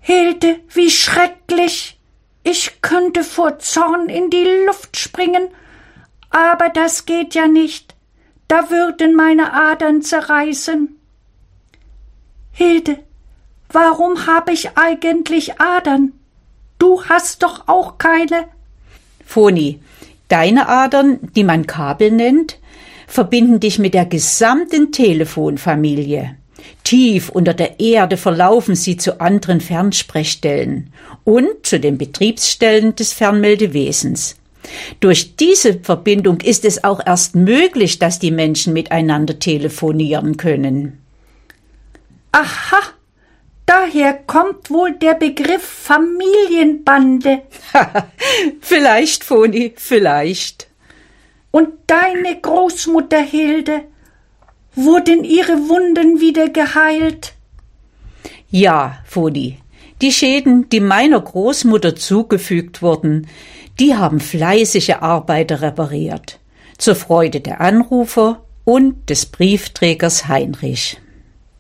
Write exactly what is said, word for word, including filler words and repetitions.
Hilde, wie schrecklich! Ich könnte vor Zorn in die Luft springen, aber das geht ja nicht. Da würden meine Adern zerreißen. Hilde, warum habe ich eigentlich Adern? Du hast doch auch keine. Foni, deine Adern, die man Kabel nennt, verbinden dich mit der gesamten Telefonfamilie. Tief unter der Erde verlaufen sie zu anderen Fernsprechstellen und zu den Betriebsstellen des Fernmeldewesens. Durch diese Verbindung ist es auch erst möglich, dass die Menschen miteinander telefonieren können. Aha, daher kommt wohl der Begriff Familienbande. Vielleicht, Foni, vielleicht. Und deine Großmutter Hilde, wurden ihre Wunden wieder geheilt? Ja, Foni, die Schäden, die meiner Großmutter zugefügt wurden, die haben fleißige Arbeiter repariert, zur Freude der Anrufer und des Briefträgers Heinrich.